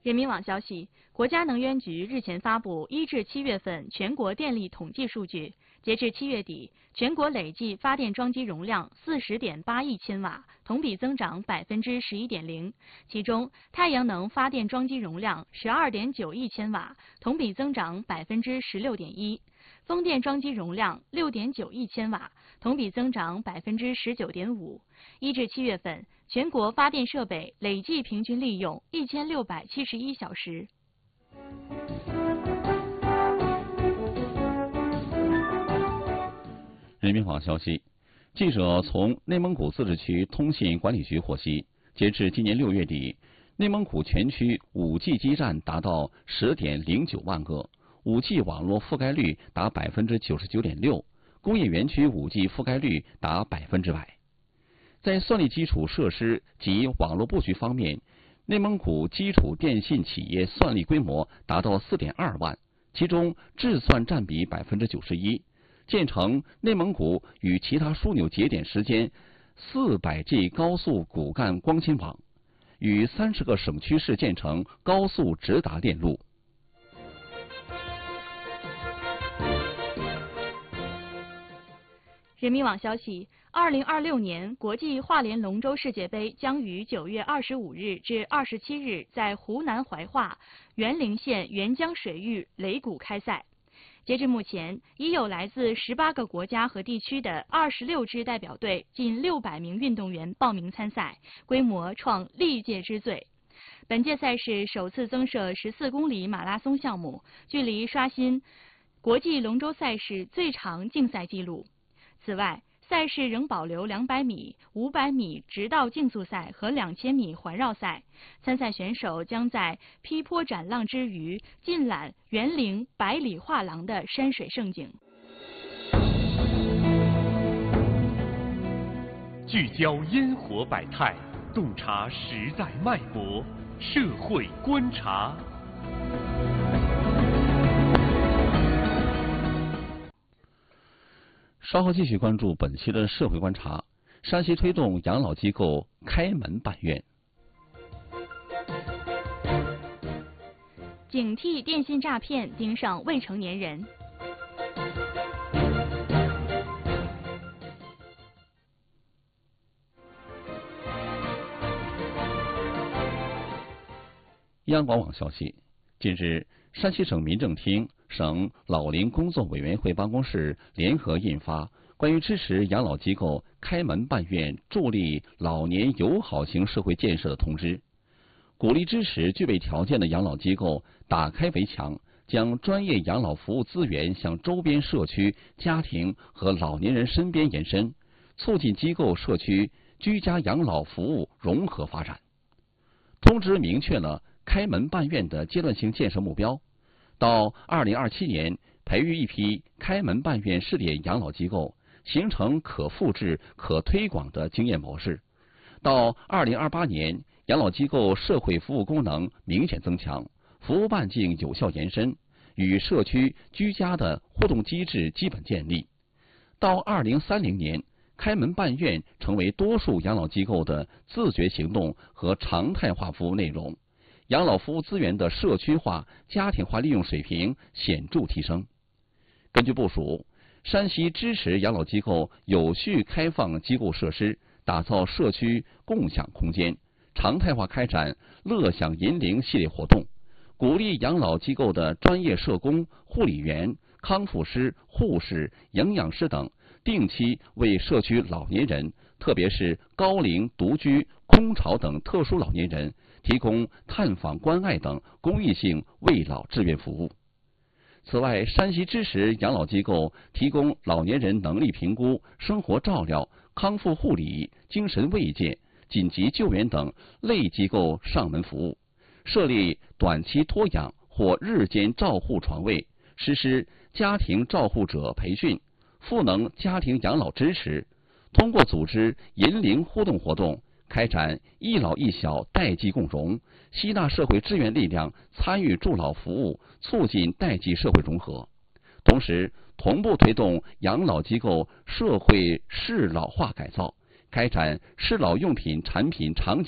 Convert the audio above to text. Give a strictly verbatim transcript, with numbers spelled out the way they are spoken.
人民网消息，国家能源局日前发布一至七月份全国电力统计数据，截至七月底，全国累计发电装机容量四十点八亿千瓦，同比增长百分之十一点零。其中，太阳能发电装机容量十二点九亿千瓦，同比增长百分之十六点一；风电装机容量六点九亿千瓦，同比增长百分之十九点五。一至七月份，全国发电设备累计平均利用一千六百七十一小时。 人民网消息，记者从内蒙古自治区通信管理局获悉，截至今年六月底，内蒙古全区 五 G 基站达到 十点零九万个， 五 G 网络覆盖率达 百分之九十九点六， 工业园区 五 G 覆盖率达百分之百。在算力基础设施及网络布局方面，内蒙古基础电信企业算力规模达到 四点二万，其中智算占比 百分之九十一， 建成内蒙古与其他枢纽节点时间 四百 G 高速骨干光纤网，与三十个省区市建成高速直达电路。 人民网消息，二零二六年国际华联龙舟世界杯将于九月二十五日至二十七日在湖南怀化沅陵县沅江水域擂鼓开赛。截至目前，已有来自十八个国家和地区的二十六支代表队，近六百名运动员报名参赛，规模创历届之最。本届赛事首次增设十四公里马拉松项目，距离刷新国际龙舟赛事最长竞赛纪录。此外，赛事仍保留两百米、五百米直道竞速赛和两千米环绕赛。参赛选手将在劈波斩浪之余，尽览沅陵百里画廊的山水胜景。 聚焦烟火百态，洞察时代脉搏，社会观察。 稍后继续关注本期的社会观察。山西推动养老机构开门办院。 警惕电信诈骗盯上未成年人。 央广网消息，近日，山西省民政厅、省老龄工作委员会办公室联合印发关于支持养老机构开门办院、助力老年友好型社会建设的通知，鼓励支持具备条件的养老机构打开围墙，将专业养老服务资源向周边社区、家庭和老年人身边延伸，促进机构社区居家养老服务融合发展。通知明确了开门办院的阶段性建设目标，到二零二七年培育一批开门办院试点养老机构，形成可复制、可推广的经验模式。到二零二八年，养老机构社会服务功能明显增强，服务半径有效延伸，与社区居家的互动机制基本建立。到二零三零年，开门办院成为多数养老机构的自觉行动和常态化服务内容。养老服务资源的社区化、家庭化利用水平显著提升。根据部署，山西支持养老机构有序开放机构设施，打造社区共享空间，常态化开展乐享银龄系列活动，鼓励养老机构的专业社工、护理员、康复师、护士、营养师等定期为社区老年人，特别是高龄、独居、空巢等特殊老年人提供探访关爱等公益性慰老志愿服务。此外，山西支持养老机构提供老年人能力评估、生活照料、康复护理、精神慰藉、紧急救援等类机构上门服务，设立短期托养或日间照护床位，实施家庭照护者培训，赋能家庭养老支持，通过组织银龄互动活动，开展一老一小代际共融，吸纳社会支援力量参与助老服务，促进代际社会融合。同时，同步推动养老机构社会适老化改造，开展适老用品产品场景